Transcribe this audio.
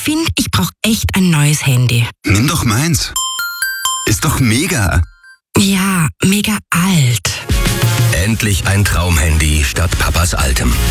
finde, ich brauche echt ein neues Handy. Nimm doch meins. Ist doch mega. Ja, mega alt. Endlich ein Traumhandy statt Papas altem.